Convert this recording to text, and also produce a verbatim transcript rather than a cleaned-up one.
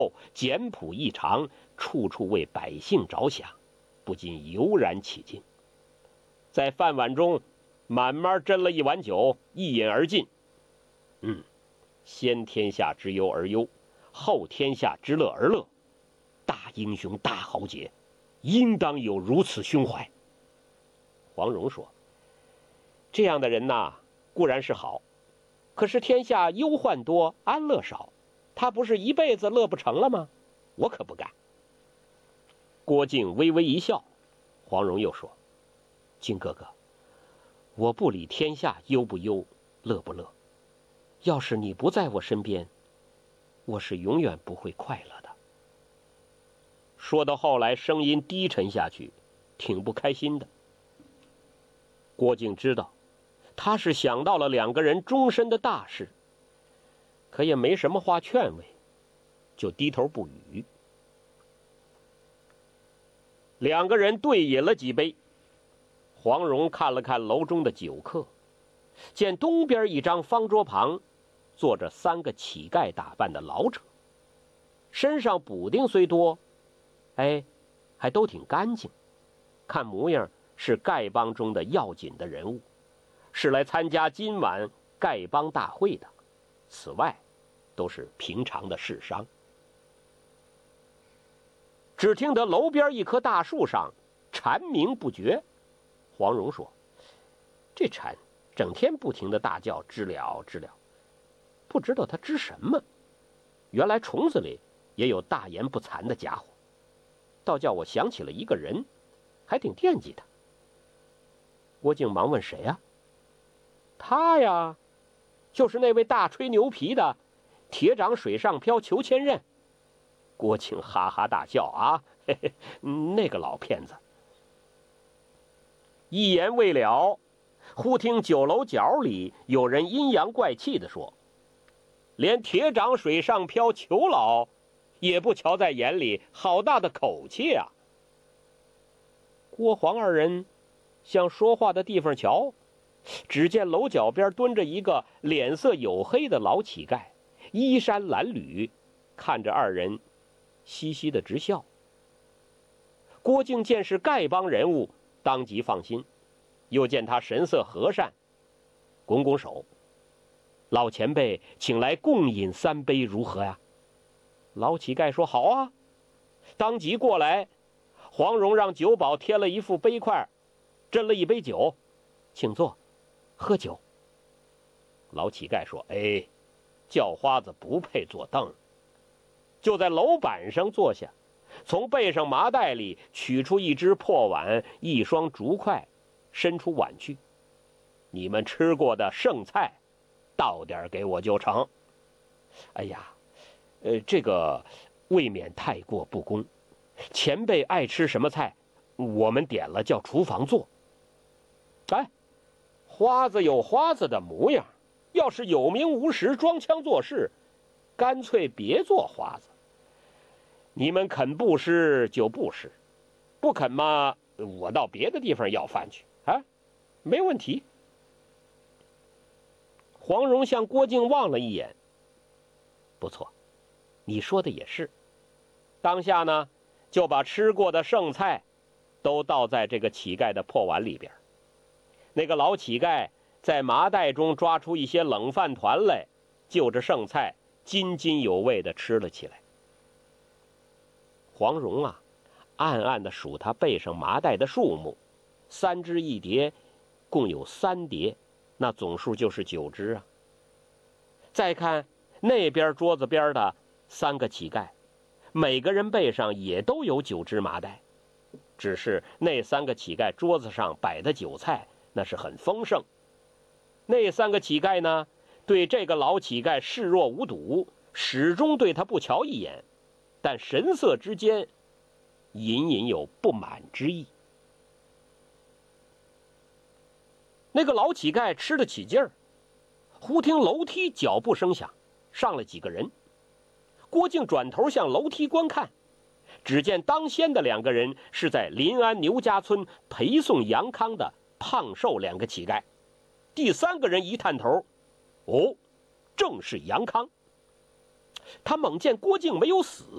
简朴异常，处处为百姓着想，不禁油然起敬。在饭碗中慢慢斟了一碗酒，一饮而尽。嗯，先天下之忧而忧，后天下之乐而乐。大英雄大豪杰，应当有如此胸怀。黄蓉说：这样的人呐，固然是好，可是天下忧患多，安乐少，他不是一辈子乐不成了吗？我可不敢。郭靖微微一笑，黄蓉又说：靖哥哥，我不理天下忧不忧，乐不乐，要是你不在我身边，我是永远不会快乐的。说到后来，声音低沉下去，挺不开心的。郭靖知道他是想到了两个人终身的大事，可也没什么话劝慰，就低头不语。两个人对饮了几杯，黄蓉看了看楼中的酒客，见东边一张方桌旁坐着三个乞丐打扮的老者，身上补丁虽多，哎，还都挺干净，看模样是丐帮中的要紧的人物，是来参加今晚丐帮大会的。此外，都是平常的市商。只听得楼边一棵大树上蝉鸣不绝。黄蓉说：这蝉整天不停地大叫，知了知了，不知道它知什么。原来虫子里也有大言不惭的家伙，倒叫我想起了一个人，还挺惦记他。郭靖忙问：谁呀？他呀，就是那位大吹牛皮的铁掌水上漂裘千仞。郭靖哈哈大笑啊，嘿嘿，那个老骗子。一言未了，忽听酒楼角里有人阴阳怪气地说：连铁掌水上漂裘老也不瞧在眼里，好大的口气啊！郭黄二人向说话的地方瞧，只见楼角边蹲着一个脸色黝黑的老乞丐，衣衫褴褛，看着二人嘻嘻的直笑。郭靖见是丐帮人物，当即放心，又见他神色和善，拱拱手：老前辈请来共饮三杯如何呀？老乞丐说：好啊。当即过来，黄蓉让酒保添了一副杯筷，斟了一杯酒，请坐，喝酒。老乞丐说：哎，叫花子不配坐凳。就在楼板上坐下，从背上麻袋里取出一只破碗，一双竹筷，伸出碗去：你们吃过的剩菜倒点给我就成。哎呀，呃，这个未免太过不公，前辈爱吃什么菜，我们点了叫厨房做。哎，花子有花子的模样，要是有名无实装腔作势，干脆别做花子。你们肯布施就布施，不肯嘛，我到别的地方要饭去啊，没问题。黄蓉向郭靖望了一眼，不错，你说的也是。当下呢，就把吃过的剩菜都倒在这个乞丐的破碗里边。那个老乞丐在麻袋中抓出一些冷饭团来，就着剩菜津津有味地吃了起来。黄蓉啊，暗暗地数他背上麻袋的数目，三只一叠，共有三叠，那总数就是九只啊。再看那边桌子边的三个乞丐，每个人背上也都有九只麻袋，只是那三个乞丐桌子上摆的酒菜那是很丰盛。那三个乞丐呢，对这个老乞丐视若无睹，始终对他不瞧一眼，但神色之间隐隐有不满之意。那个老乞丐吃得起劲儿，忽听楼梯脚步声响，上来几个人。郭靖转头向楼梯观看，只见当先的两个人是在临安牛家村陪送杨康的胖瘦两个乞丐，第三个人一探头，哦，正是杨康。他猛见郭靖没有死，